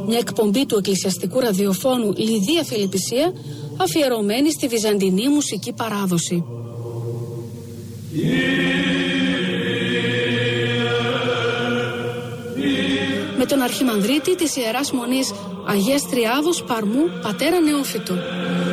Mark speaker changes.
Speaker 1: Μια εκπομπή του εκκλησιαστικού ραδιοφώνου Λιδία Φιλιππισία, αφιερωμένη στη βυζαντινή μουσική παράδοση. Με τον Αρχιμανδρίτη της Ιεράς Μονής Αγίας Τριάδος Παρμού, πατέρα Νεόφυτο.